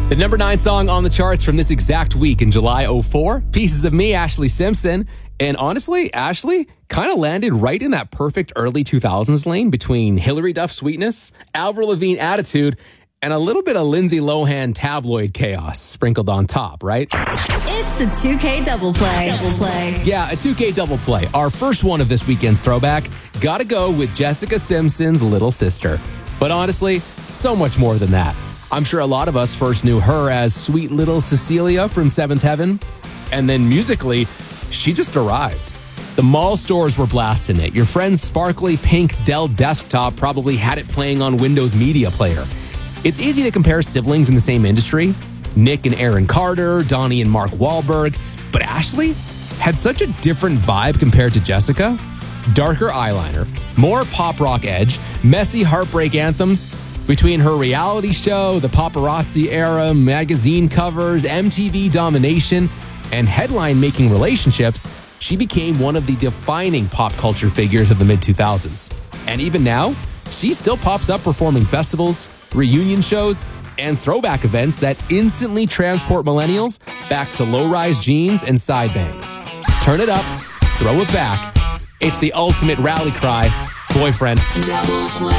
The number 9 song on the charts from this exact week in July 04, Pieces of Me, Ashley Simpson. And honestly, Ashley kind of landed right in that perfect early 2000s lane between Hilary Duff sweetness, Avril Lavigne attitude, and a little bit of Lindsay Lohan tabloid chaos sprinkled on top, right? It's a 2K double play. Yeah, a 2K double play. Our first one of this weekend's throwback. Gotta go with Jessica Simpson's little sister. But honestly, so much more than that. I'm sure a lot of us first knew her as sweet little Cecilia from Seventh Heaven. And then musically, she just arrived. The mall stores were blasting it. Your friend's sparkly pink Dell desktop probably had it playing on Windows Media Player. It's easy to compare siblings in the same industry. Nick and Aaron Carter, Donnie and Mark Wahlberg. But Ashley had such a different vibe compared to Jessica. Darker eyeliner, more pop rock edge, messy heartbreak anthems. Between her reality show, the paparazzi era, magazine covers, MTV domination, and headline-making relationships, she became one of the defining pop culture figures of the mid-2000s. And even now, she still pops up performing festivals, reunion shows, and throwback events that instantly transport millennials back to low-rise jeans and side bangs. Turn it up, throw it back. It's the ultimate rally cry, Boyfriend. Double play.